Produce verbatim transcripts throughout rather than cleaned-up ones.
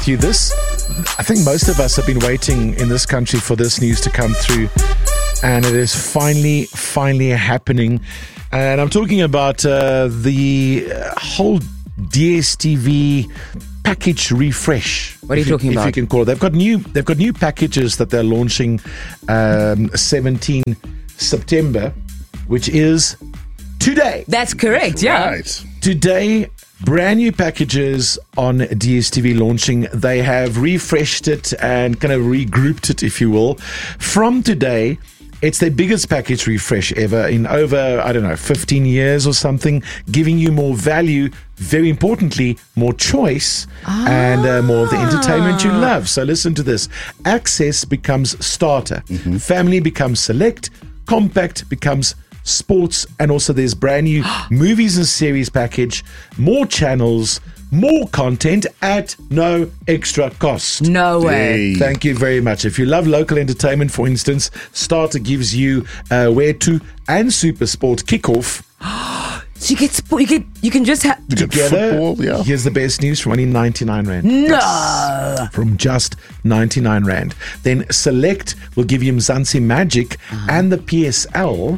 You this, I think most of us have been waiting in this country for this news to come through, and it is finally, finally happening. And I'm talking about uh, the uh, whole D S T V package refresh. What are you if talking if about? If you can call it, they've got new, they've got new packages that they're launching um, seventeenth September, which is today. That's correct, yeah. Right. Today, brand new packages on D S T V launching. They have refreshed it and kind of regrouped it, if you will. From today, it's their biggest package refresh ever in over, I don't know, fifteen years or something, giving you more value, very importantly, more choice, ah. and uh, more of the entertainment you love. So listen to this. Access becomes starter. Mm-hmm. Family becomes select. Compact becomes sports, and also there's brand new movies and series package, more channels, more content at no extra cost. No way. Hey. Thank you very much. If you love local entertainment, for instance, Starter gives you uh, Where To and Super Sport Kickoff. So you get, sp- you get, you can just have You get Together, football, yeah. here's the best news from only ninety-nine rand. no. From just ninety-nine rand. Then Select will give you Mzansi Magic and the P S L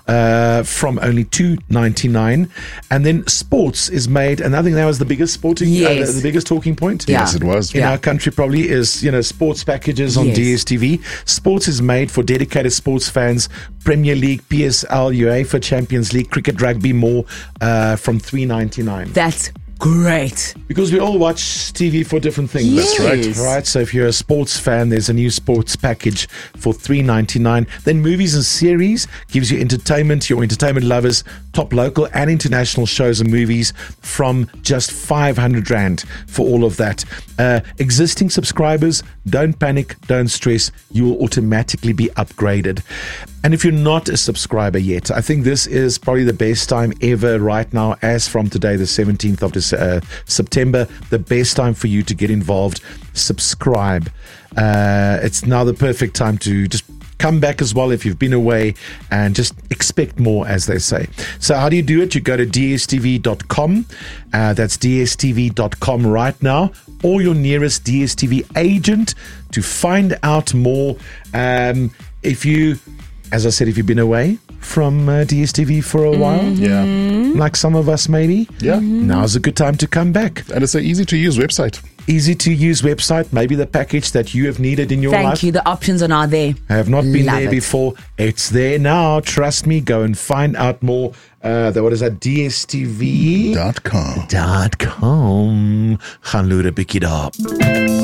uh, from only two ninety-nine. And then Sports is made, and I think that was the biggest sporting, Yes. uh, the, the biggest talking point. Yeah. Yes, it was. In Yeah. our country probably is, you know, sports packages on Yes. D S T V. Sports is made for dedicated sports fans. Premier League, P S L, UEFA Champions League, cricket, rugby, more uh, from three ninety-nine. That's great. Because we all watch T V for different things. Yes. That's right. Right. So if you're a sports fan, there's a new sports package for three ninety-nine. Then movies and series gives you entertainment, your entertainment lovers, top local and international shows and movies from just five hundred rand for all of that. Uh, existing subscribers, don't panic, don't stress. You will automatically be upgraded. And if you're not a subscriber yet, I think this is probably the best time ever right now, as from today, the seventeenth of this, uh, September, the best time for you to get involved. Subscribe. Uh, it's now the perfect time to just come back as well if you've been away, and just expect more, as they say. So how do you do it? You go to D S T V dot com. Uh, that's D S T V dot com right now, or your nearest D S T V agent to find out more. Um, if you, as I said, if you've been away from uh, D S T V for a while, Yeah. like some of us maybe, Yeah. now's a good time to come back. And it's an easy to use website. Easy to use website, maybe the package that you have needed in your Thank life. you. The options are now there. I have not been Love there it. before. It's there now. Trust me. Go and find out more. Uh, the, what is that? D S T V Dot com. dot com. Gaan loer 'n bietjie daar.